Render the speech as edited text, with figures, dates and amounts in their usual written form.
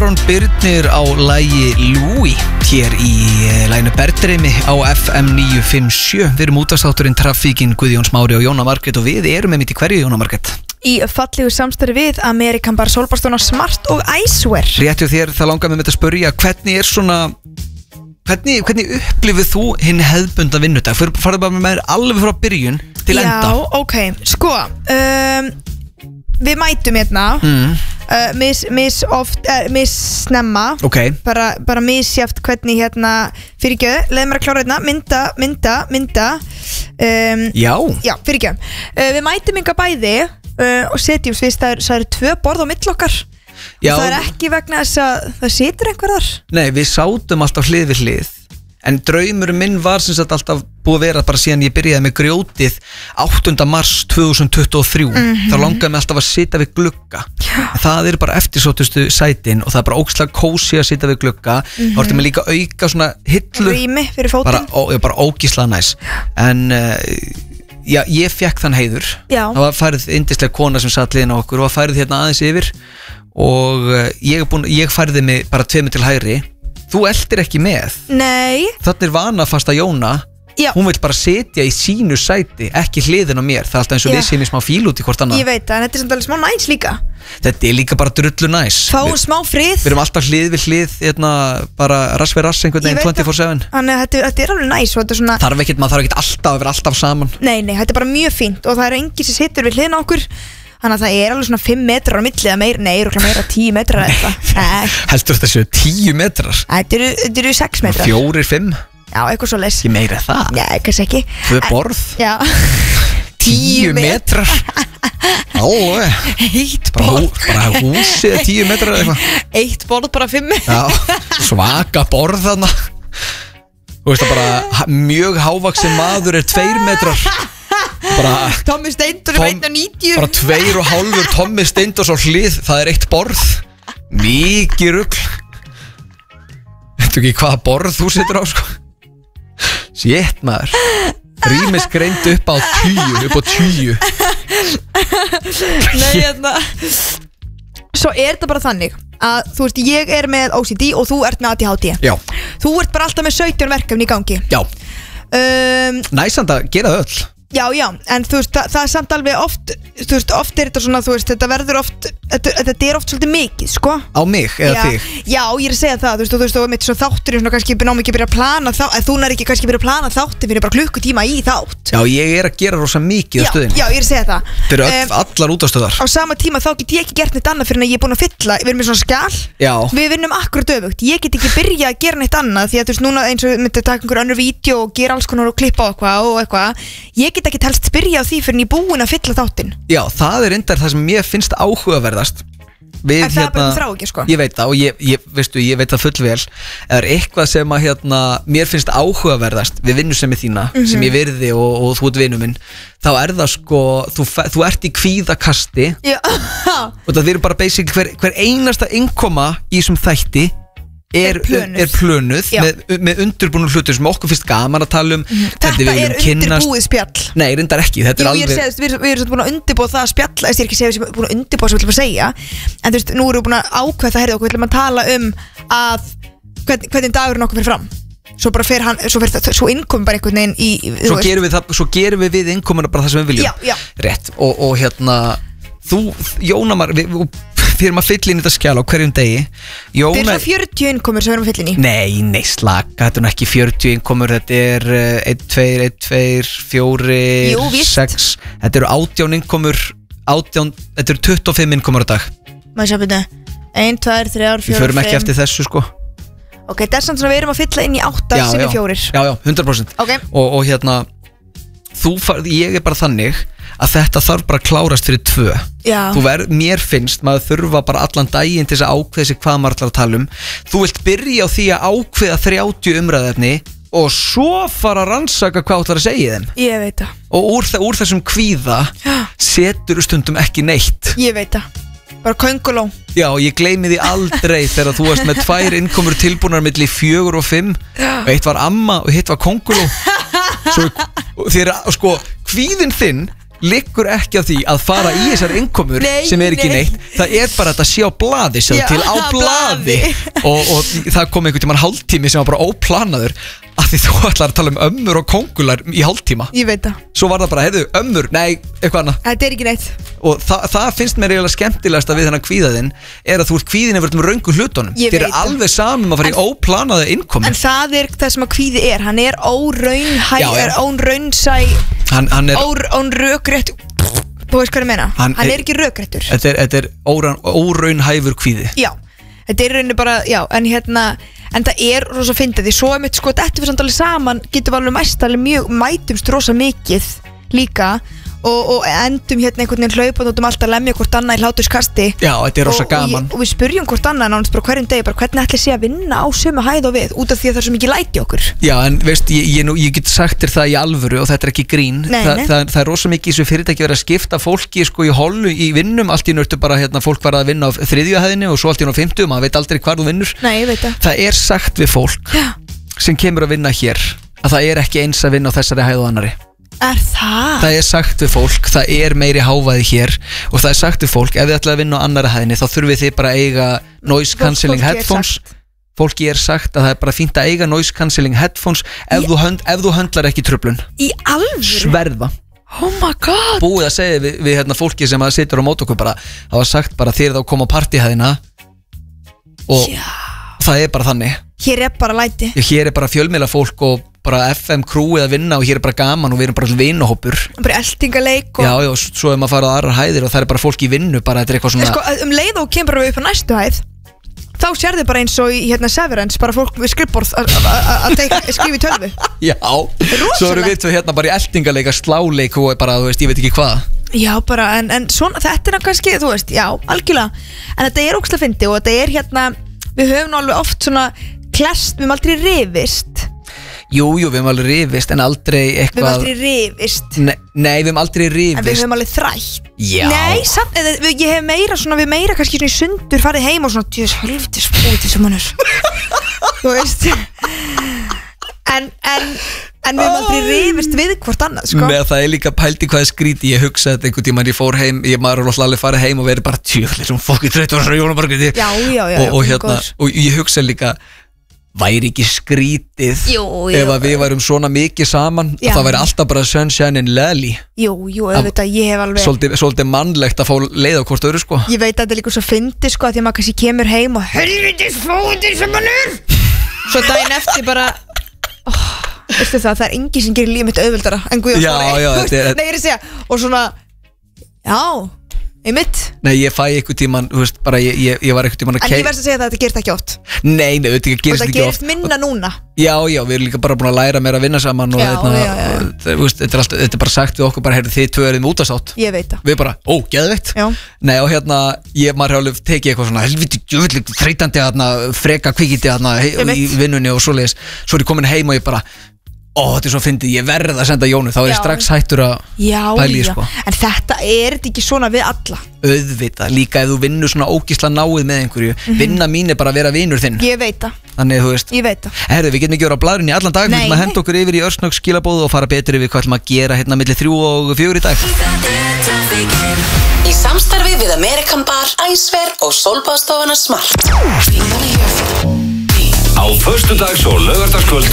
Aron Birnir á lagi Louis hér í laginu Bergdreymi á FM 957. Við erum útvarpsþátturinn Traffíkin, Guðjón Smári og Jóna Margrét og við erum einmitt í hverju, Jóna Margrét? Í fallegu samstarfi við Amerikan Bar, Sólbárstofuna Smart og Icewear. Rétt hjá þér, það langar mig með að spyrja hvernig er svona hvernig upplifir þú hinn hefðbundna vinnudag? Farðu bara með mér alveg frá byrjun til enda. Já, ok, sko við mætum hérna miss snemma, okay. bara misjæft hvernig hérna fyrirgjöð, leið mér að klára hérna mynda Já, fyrirgjöð við mætum yngar bæði og setjum það eru 2 borð á milli okkar. Já. Það er ekki vegna þess að það situr einhver þar. Nei, við sátum alltaf hlið við hlið. En draumur minn var sem sagt alltaf búið að vera bara síðan ég byrjaði með grjótið 8. mars 2023. Þá langaði mig alltaf að sitja við glugga. Það er bara eftirsóttustu sætin og það er bara ógeðslega kósí að sitja við glugga. Þá ertu mig líka að auka svona hillu. Rými fyrir fótinn. Bara ógeðslega næs. En já, ég fekk þann heiður. Já. Það var færið yndislega kona sem satt liðin á okkur og var færið hérna aðeins yfir. Og ég færði mig bara 2 til hægri. Þú eldir ekki með. Nei. Þannig er vanafasta Jóna. Já. Hún vil bara setja í sínu sæti, ekki hliðin á mér. Það er alltaf eins og við séum í smá fíl út í hvort annað. Ég veit það, en þetta er samt alveg smá næs líka. Þetta er líka bara drullu næs. Fáum smá frið. Við erum alltaf hlið við hlið, bara rass við rass einhvern veginn 24/7. Þannig að þetta er alveg næs og þetta er svona. Maður þarf ekkert alltaf að vera alltaf saman. Nei, þetta er bara mjög fínt og það er enginn sem situr við hliðina á okkur. Þannig að það er alveg svona 5 metrar á milli eða meira 10 metrar eða eitthvað. Heldur þetta séu 10 metrar? Þetta eru 6 metrar. 4, 5? Já, eitthvað svo leys. Ekki meira það? Já, kannski ekki. 2 borð? Já. 10 metrar? Alveg. 1 borð. Bara húsið 10 metrar eða eitthvað? 1 borð, bara 5. Já, svaka borð þarna. Þú veist það bara, mjög hávaksin maður er 2 metrar. Tommi Steindors er 1,90. Bara 2,5 Tommi Steindors á hlið. Það er 1 borð. Mikið rugl. Veitu ekki hvaða borð þú situr á sko. Sétt maður. Rýmis greind upp á 10. Nei, hérna. Svo er þetta bara þannig að þú veist, ég er með OCD og þú ert með ADHD. Já. Þú ert bara alltaf með 17 verkefni í gangi. Já. Næsand að gera það öll. Já, en þú veist, það er samt alveg oft, þú veist, oft er þetta svona, þú veist, þetta verður oft, þetta er oft svolítið mikið, sko. Á mig eða þig? Já, ég er að segja það, þú veist, og mitt svo þátturinn, svona kannski náum ekki að byrja að plana þá, þú nær ekki kannski að byrja að plana þáttin fyrir bara klukkutíma í þátt. Já, ég er að gera rosa mikið á stöðinni. Já, ég er að segja það. Þetta eru allar útastöðar. Á sama tíma þá get ég ekki gert neitt annað fyrir en að ég er búin að fylla, við erum með svona skjal. Já. Við vinnum akkurat öfugt. Ég get ekki byrja að gera neitt annað því að þú veist núna eins og myndi taka einhver önnur vídeo og gera alls konar og klippa og eitthvað. Ég get ekki helst byrja á því fyrir en ég er búin að fylla þáttinn. Já, það er reyndar það sem mér finnst áhugaverðast. En það er bara þrá ekki sko. Ég veit það og ég veit það fullvel. Er eitthvað sem að mér finnst áhugaverðast við vinnusemi þína sem ég virði og þú ert vinur minn, þá er það sko þú ert í kvíðakasti. Já. Og það verður bara basic hver einasta innkoma í þessum þætti er plönuð með undirbúnum hlutur sem okkur finnst gaman að tala um. Þetta er undirbúið spjall. Nei, reyndar ekki. Þetta er alveg. Við erum búin að undirbúa það spjall. Ég er ekki að segja við erum búin að undirbúa sem við ætlum að segja. En þú veist, nú erum við búin að ákveða það okkur. Við ætlum að tala um að hvernig dagurinn okkur fyrir fram. Svo bara fer hann, svo innkomum bara einhvern veginn í Svo gerum við innkomuna bara það sem við viljum. Já. Rétt. Og þú, Jóna við erum að fylla inn í þetta skjál á hverjum degi. Þetta er svona 40 innkomur sem við erum að fylla inn í. Nei, slaka, þetta er ekki 40 innkomur. Þetta er 1, 2, 1, 2, 4, 6. Þetta eru 18 innkomur. Þetta eru 25 innkomur á dag. Maður sjá byrja 1, 2, 3, 4, 5. Við förum ekki eftir þessu sko. Ok, þetta er samt svona við erum að fylla inn í 8 sem er 4. Já, 100%. Ok. Og ég er bara þannig að þetta þarf bara að klárast fyrir 2. Já. Mér finnst maður þurfa bara allan daginn til þess að ákveða sig hvað maður ætlar að tala um. Þú vilt byrja á því að ákveða 30 umræðefni og svo fara að rannsaka hvað þú ætlar að segja þeim. Ég veit það. Og úr þessum kvíða setur stundum ekki neitt. Ég veit það. Bara könguló. Já, ég gleymi því aldrei þegar þú varst með 2 innkomur tilbúnar milli 4 og 5. Og eitt var amma og hitt var könguló. Svo þér sko kvíðin þinn liggur ekki á því að fara í þessar innkomur sem ekki neitt. Það bara að sé á blaði sem til á blaði og það kom einhvern tímann hálftími sem var bara óplanaður af því þú ætlar að tala ömmur og kóngular í hálftíma. Ég veit það. Svo var það bara, heyrðu, ömmur, nei, eitthvað annað. Þetta ekki neitt. Og það finnst mér eiginlega skemmtilegast við þennan kvíðaðinn að þú ert kvíðin yfir röngu hlutunum. Þér er alveg samum að fara í óplanaða innkomu. En það það sem að kvíði hann er óraunsæ, órökrétt. Þú veist hvað ég meina? Hann er ekki rökréttur. Þetta er óraunhæfur kvíði. Já, þetta er rauninni bara, já, en það er rosa fyndið því svo mitt sko, þetta fyrir samt alveg saman getum við alveg mæst mætumst rosa mikið líka og endum einhvern veginn hlaupað út allt að lemja hvort annað í hláturskasti. Já, þetta er rosa gaman. Og við spurjum hvort annað nánast bara hverjum degi, hvernig ætli sé að vinna á sömu hæð og við, út af því að það er svo mikið læti okkur. Já, en veist, ég get sagt þér það í alvöru og þetta er ekki grín. Það er rosa mikið í þessu fyrirtæki verið að skipta fólki sko í hollu í vinnum, allt í nörtu bara fólk var að vinna á 3. hæðinni og svo allt í nú á 5. Maður veit aldrei hvar þú vinnur. Nei, ég veit það. Það er sagt við fólk sem kemur að vinna hér að það er ekki eins að vinna á þessari hæð og annarri. Er það? Það er sagt við fólk, það er meiri hávaði hér og það er sagt við fólk, ef þið ætlaði að vinna á annari hæðinni þá þurfið þið bara að eiga noise cancelling headphones. Fólki er sagt að það er bara fínt að eiga noise cancelling headphones ef þú höndlar ekki truflun. Í alvöru? Sverða. Oh my god. Búið að segja við fólki sem að situr á mót okkur bara, það var sagt bara þér þá koma á partíhæðina og það er bara þannig. Hér er bara læti. Hér er bara fjölmiðla fólk og bara FM krúið að vinna og hér er bara gaman og við erum bara vinahópur. Bara eltingaleik og... Já, svo maður farið á aðrar hæðir og það er bara fólk í vinnu, bara þetta er eitthvað svona... Sko, leið og kemur við upp á næstu hæð, þá sérðu bara eins og í Severance, bara fólk við skrifborð að skrifa í tölvu. Já, svo eru við bara í eltingaleik að sláleik og bara, þú veist, ég veit ekki hvað. Já, bara, en svona, þetta er kannski, þú veist, já, algjörlega. En þetta er ógeðslega fyndið og þetta er við höfum alveg oft svona klest, við höfum aldrei rifist. Jú, við höfum alveg rifist en aldrei eitthvað. Við höfum aldrei rifist. Nei, við höfum aldrei rifist. En við höfum alveg þrætt. Já. Nei, samt, ég hef meira svona, við meira kannski svona í sundur farið heim og svona, djöðs, helvitis búið sem mannur. Þú veist. En við höfum aldrei rifist við hvort annað, sko. Nei, það er líka pælt í hvað er skríti. Ég hugsaði þetta einhvern tímann, ég fór heim, maður er alveg farið heim og verið bara tjöfli sem fokkið 30 ára jólabargriði. Já. Og ég hugsaði líka, væri ekki skrítið ef að við værum svona mikið saman að það væri alltaf bara sunshine and lily. Jú, auðvitað, ég hef alveg Svolítið mannlegt að fá leið á hvort öðru, sko. Ég veit að þetta er líka svo fyndið, sko, að því að maður kannski kemur heim og helvitis fóðir sem hann er. Svo daginn eftir bara veistu það er enginn sem gerir lífið mitt auðveldara en Guð og Smári. Nei, ég er að segja. Og svona, já, einmitt. Nei, ég fæ einhvern tímann, þú veist, bara ég var einhvern tímann að En ég verðst að segja það að þetta gerist ekki oft. Nei, þetta gerist ekki oft. Og það gerist minna núna. Já, við erum líka bara búin að læra meira að vinna saman og þetta er bara sagt við okkur bara, heyrðu, þið tvö erum útasátt. Ég veit það. Við bara, geðveikt. Nei, og maður hefur alveg tekið eitthvað svona helviti þreytandi freka kvikindi í vinnunni og svoleiðis. Svo er ég komin heim og ég bara þetta er svo fyndið, ég verð að senda Jónu. Þá er ég strax hættur að pæli, sko. En þetta er ekki svona við alla. Auðvitað, líka ef þú vinnur svona ógisla náið með einhverju. Vinna mín er bara að vera vinur þinn. Ég veit það. Þannig, þú veist. Ég veit það. Herðu, við getum ekki verið á blaðrunni allan dag. Við ætlum að henda okkur yfir í Örsnöggs skilabóð og fara betur yfir hvað ætlum að gera milli 3 og 4 í dag. Í samstarfi við American Bar, Æsver og Sólbaðstofuna Smart. Á föstudags- og laugardagskvöld